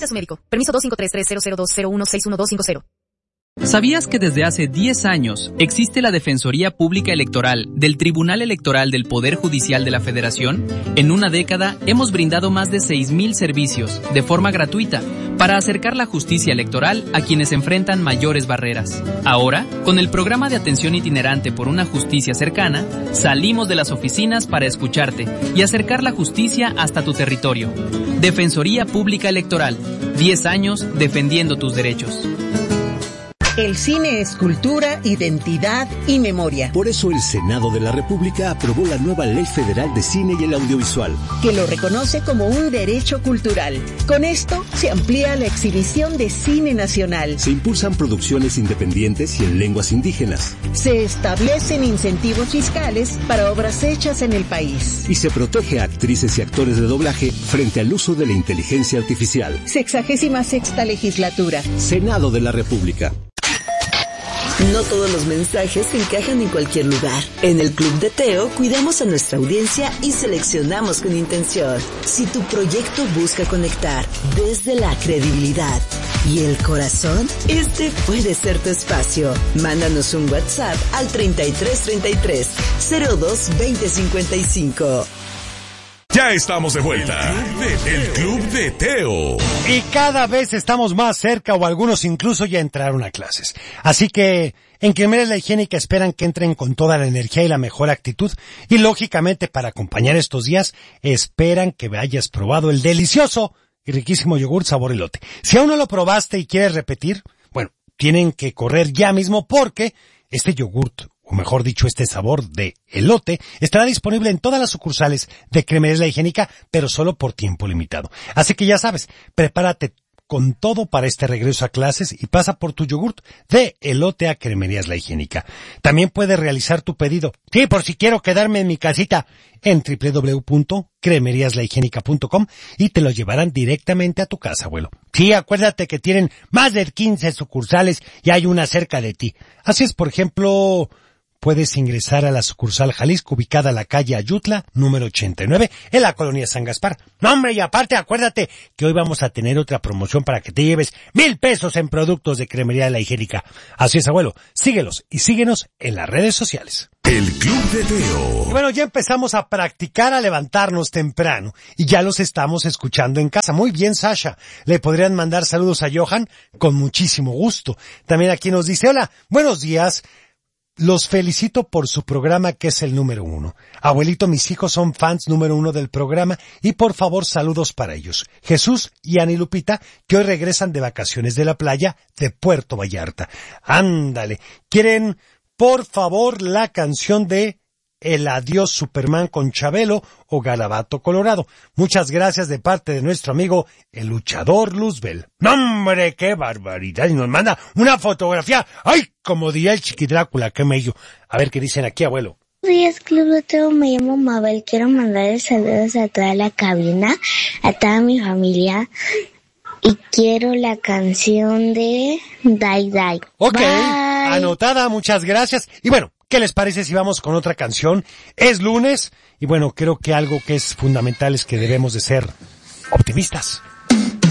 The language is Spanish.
a su médico. Permiso 2533002016150. ¿Sabías que desde hace 10 años existe la Defensoría Pública Electoral del Tribunal Electoral del Poder Judicial de la Federación? En una década hemos brindado más de 6,000 servicios de forma gratuita para acercar la justicia electoral a quienes enfrentan mayores barreras. Ahora, con el programa de atención itinerante por una justicia cercana, salimos de las oficinas para escucharte y acercar la justicia hasta tu territorio. Defensoría Pública Electoral, 10 años defendiendo tus derechos. El cine es cultura, identidad y memoria. Por eso el Senado de la República aprobó la nueva Ley Federal de Cine y el Audiovisual, que lo reconoce como un derecho cultural. Con esto se amplía la exhibición de cine nacional. Se impulsan producciones independientes y en lenguas indígenas. Se establecen incentivos fiscales para obras hechas en el país. Y se protege a actrices y actores de doblaje frente al uso de la inteligencia artificial. 66ª legislatura. Senado de la República. No todos los mensajes se encajan en cualquier lugar. En el Club de Teo cuidamos a nuestra audiencia y seleccionamos con intención. Si tu proyecto busca conectar desde la credibilidad y el corazón, este puede ser tu espacio. Mándanos un WhatsApp al 3333 02 2055. Ya estamos de vuelta. El Club de Teo. Y cada vez estamos más cerca, o algunos incluso ya entraron a clases. Así que en Cremerías La Higiénica esperan que entren con toda la energía y la mejor actitud. Y lógicamente, para acompañar estos días, esperan que hayas probado el delicioso y riquísimo yogur sabor elote. Si aún no lo probaste y quieres repetir, bueno, tienen que correr ya mismo porque este yogurt, o mejor dicho, este sabor de elote, estará disponible en todas las sucursales de Cremerías La Higiénica, pero solo por tiempo limitado. Así que ya sabes, prepárate con todo para este regreso a clases y pasa por tu yogurt de elote a Cremerías La Higiénica. También puedes realizar tu pedido, sí, por si quiero quedarme en mi casita, en www.cremeriaslahigiénica.com y te lo llevarán directamente a tu casa, abuelo. Sí, acuérdate que tienen más de 15 sucursales y hay una cerca de ti. Así es, por ejemplo, puedes ingresar a la sucursal Jalisco, ubicada en la calle Ayutla, número 89, en la colonia San Gaspar. No, hombre, y aparte, acuérdate que hoy vamos a tener otra promoción para que te lleves 1,000 pesos en productos de Cremería La Higiénica. Así es, abuelo, síguelos y síguenos en las redes sociales. El Club de Teo. Y bueno, ya empezamos a practicar a levantarnos temprano y ya los estamos escuchando en casa. Muy bien, Sasha. Le podrían mandar saludos a Johan con muchísimo gusto. También aquí nos dice, hola, buenos días. Los felicito por su programa, que es el número 1. Abuelito, mis hijos son fans número 1 del programa y por favor saludos para ellos. Jesús y Ani Lupita, que hoy regresan de vacaciones de la playa de Puerto Vallarta. Ándale. ¿Quieren, por favor, la canción de El Adiós Superman con Chabelo o Garabato Colorado? Muchas gracias de parte de nuestro amigo el luchador Luzbel. ¡No, hombre, qué barbaridad! Y nos manda una fotografía. ¡Ay! Como diría el Chiqui Drácula, qué mello. A ver qué dicen aquí, abuelo. Buenos días, Club de Teo, me llamo Mabel. Quiero mandarles saludos a toda la cabina, a toda mi familia. Y quiero la canción de Dai Dai. Ok, Bye. Anotada, muchas gracias. Y bueno, ¿qué les parece si vamos con otra canción? Es lunes y bueno, creo que algo que es fundamental es que debemos de ser optimistas.